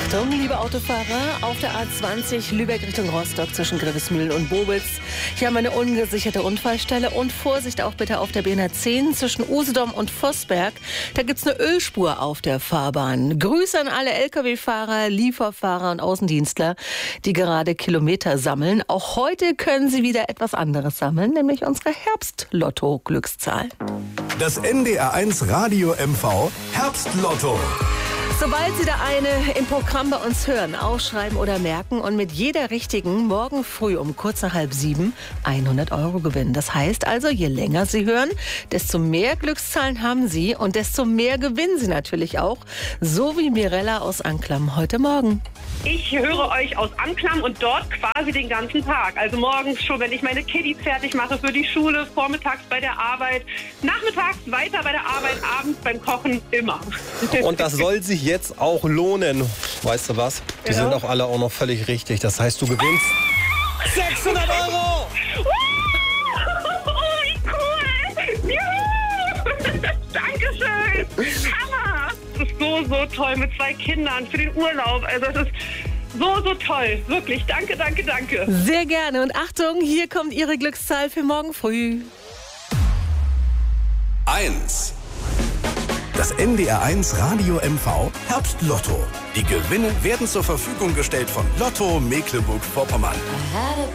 Achtung, liebe Autofahrer, auf der A20 Lübeck Richtung Rostock zwischen Grevesmühlen und Bobitz. Hier haben wir eine ungesicherte Unfallstelle und Vorsicht auch bitte auf der BN10 zwischen Usedom und Vossberg. Da gibt's eine Ölspur auf der Fahrbahn. Grüße an alle Lkw-Fahrer, Lieferfahrer und Außendienstler, die gerade Kilometer sammeln. Auch heute können sie wieder etwas anderes sammeln, nämlich unsere Herbstlotto-Glückszahl. Das NDR1 Radio MV Herbstlotto. Sobald Sie da eine im Programm bei uns hören, aufschreiben oder merken und mit jeder richtigen morgen früh um kurz nach 6:30 100 € gewinnen. Das heißt also, je länger Sie hören, desto mehr Glückszahlen haben Sie und desto mehr gewinnen Sie natürlich auch. So wie Mirella aus Anklam heute Morgen. Ich höre euch aus Anklam und dort quasi den ganzen Tag. Also morgens schon, wenn ich meine Kiddies fertig mache für die Schule, vormittags bei der Arbeit, nachmittags weiter bei der Arbeit, abends beim Kochen, immer. Und das soll sich jetzt auch lohnen. Weißt du was? Die sind auch alle auch noch völlig richtig. Das heißt, du gewinnst 600 €! Oh, wie cool! Juhu! Dankeschön! Hammer! Das ist so toll mit 2 Kindern für den Urlaub. Also es ist so toll. Wirklich. Danke. Sehr gerne. Und Achtung, hier kommt Ihre Glückszahl für morgen früh. 1. Das NDR1 Radio MV Herbstlotto. Die Gewinne werden zur Verfügung gestellt von Lotto Mecklenburg-Vorpommern. I had a